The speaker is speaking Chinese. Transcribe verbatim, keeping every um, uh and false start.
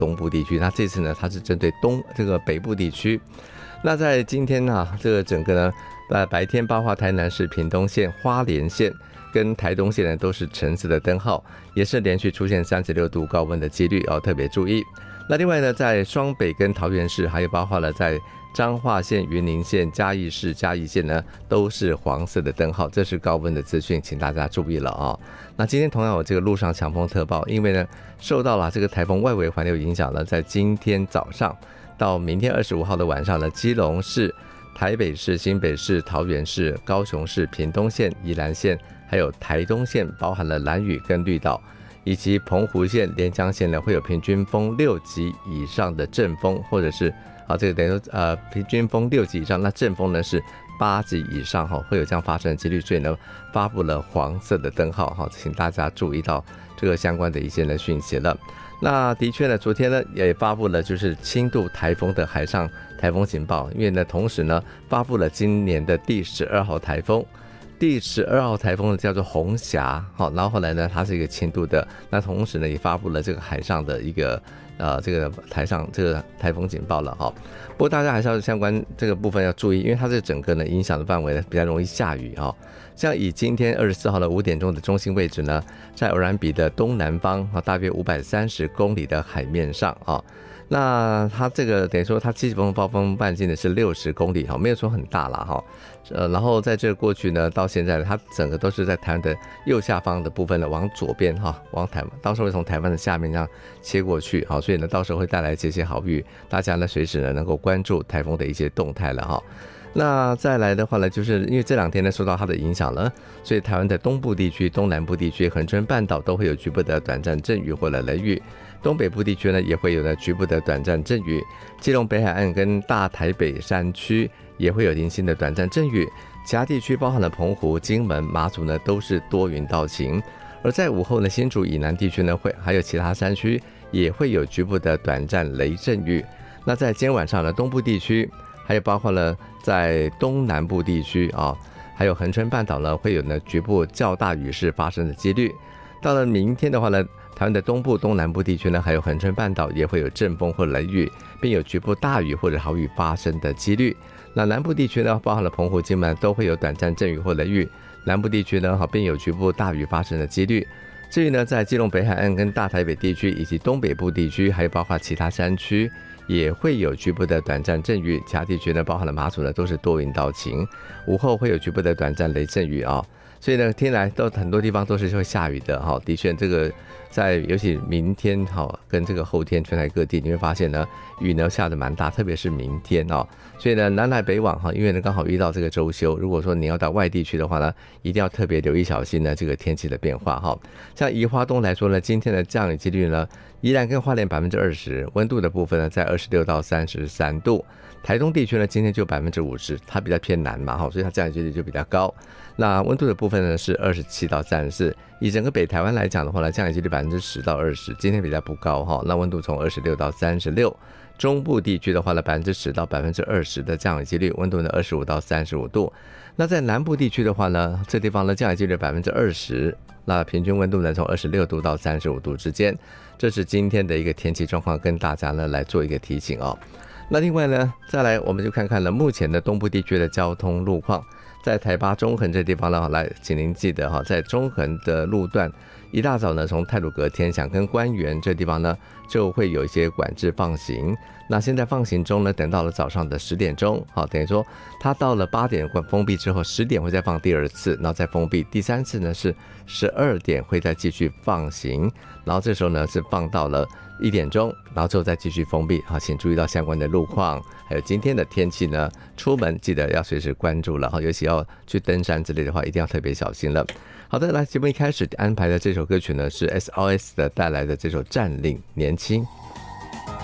东部地区。那这次呢，它是针对东这个北部地区。那在今天呢、啊，这个整个呢，呃，白天包括台南市屏东县、花莲县跟台东县呢都是橙色的灯号，也是连续出现三十六度高温的几率，要特别注意。那另外呢，在双北跟桃园市，还有包括了在彰化县、云林县、嘉义市、嘉义县呢，都是黄色的灯号，这是高温的资讯，请大家注意了啊。那今天同样有这个陆上强风特报，因为呢受到了这个台风外围环流影响呢，在今天早上到明天二十五号的晚上呢，基隆市、台北市、新北市、桃园市、高雄市、屏东县、宜兰县，还有台东县，包含了兰屿跟绿岛，以及澎湖县、连江县呢，会有平均风六级以上的阵风，或者是啊，这个等于说呃平均风六级以上，那阵风呢是八级以上哈，会有这样发生的几率，所以呢发布了黄色的灯号哈，请大家注意到这个相关的一些的讯息了。那的确呢，昨天呢也发布了就是轻度台风的海上台风警报，因为呢同时呢发布了今年的第十二号台风。第十二号台风呢叫做红霞，好，然后后来呢它是一个轻度的，那同时呢也发布了这个海上的一个呃这个台上这个台风警报了哈。不过大家还是要相关这个部分要注意，因为它这整个呢影响的范围呢比较容易下雨哈。像以今天二十四号的五点钟的中心位置呢，在欧然比的东南方啊，大约五百三十公里的海面上啊。那它这个等于说它季风暴风半径的是六十公里哈，没有说很大啦哈。呃，然后在这过去呢，到现在它整个都是在台湾的右下方的部分呢，往左边哈，往台到时候会从台湾的下面这样切过去，好，所以呢到时候会带来这些好雨，大家呢随时呢能够关注台风的一些动态了哈。那再来的话呢，就是因为这两天呢受到它的影响了，所以台湾的东部地区、东南部地区、恒春半岛都会有局部的短暂阵雨或者雷雨，东北部地区呢也会有呢局部的短暂阵雨，基隆北海岸跟大台北山区也会有零星的短暂阵雨，其他地区包含了澎湖、金门、马祖呢都是多云到晴，而在午后呢，新竹以南地区呢会还有其他山区也会有局部的短暂雷阵雨。那在今天晚上呢，东部地区还有包括了在东南部地区啊，还有恒春半岛呢，会有呢局部较大雨势发生的几率。到了明天的话呢，台湾的东部、东南部地区呢，还有恒春半岛也会有阵风或雷雨，并有局部大雨或者豪雨发生的几率。那南部地区呢，包含了澎湖、金门，都会有短暂阵雨或雷雨。南部地区呢，并有局部大雨发生的几率。至于呢，在基隆北海岸跟大台北地区以及东北部地区，还有包括其他山区，也会有局部的短暂阵雨。其他地区呢，包含了马祖呢，都是多云到晴，午后会有局部的短暂雷阵雨啊。所以呢，天来都很多地方都是会下雨的哈。的确，这个在尤其明天哈跟这个后天，全台各地你会发现呢，雨呢下的蛮大，特别是明天哦。所以呢，南来北往哈，因为呢刚好遇到这个周休，如果说你要到外地去的话呢，一定要特别留意小心呢这个天气的变化哈。像宜花东来说呢，今天的降雨几率呢，宜兰跟花莲百分之二十，温度的部分呢在二十六到三十三度。台东地区呢，今天就百分之五十，它比较偏南嘛哈，所以它降雨几率就比较高。那温度的部分呢是二十七到三十四，以整个北台湾来讲的话呢，降雨几率百分之十到二十，今天比较不高哈。那温度从二十六到三十六，中部地区的话呢，百分之十到百分之二十的降雨几率，温度呢二十五到三十五度。那在南部地区的话呢，这地方呢降雨几率百分之二十，那平均温度呢从二十六度到三十五度之间。这是今天的一个天气状况，跟大家呢来做一个提醒哦。那另外呢，再来我们就看看了目前的东部地区的交通路况。在台八中横这地方呢，来，请您记得哈，在中横的路段，一大早呢，从太鲁阁、天祥跟官园这地方呢，就会有一些管制放行。那现在放行中呢，等到了早上的十点钟，好，等于说它到了八点封闭之后，十点会再放第二次，然后再封闭，第三次呢是十二点会再继续放行，然后这时候呢是放到了一点钟，然后之后再继续封闭。好，请注意到相关的路况，还有今天的天气呢，出门记得要随时关注了，好，尤其要去登山之类的话，一定要特别小心了。好的，来，节目一开始安排的这首歌曲呢是 S O S 的带来的这首《占领年轻》。